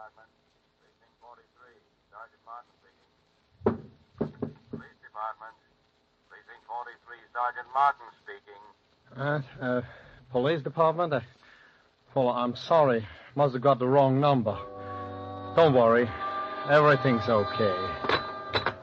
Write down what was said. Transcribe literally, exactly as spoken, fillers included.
Department. Precinct forty-three. Sergeant Martin speaking. Police Department. Precinct forty-three. Sergeant Martin speaking. Uh, uh, Police Department? Uh, well, I'm sorry. Must have got the wrong number. Don't worry. Everything's okay.